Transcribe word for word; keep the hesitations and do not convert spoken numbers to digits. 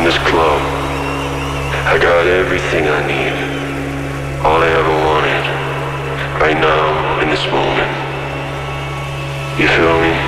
in this club. I got everything I need, all I ever wanted, right now, in this moment. You feel me?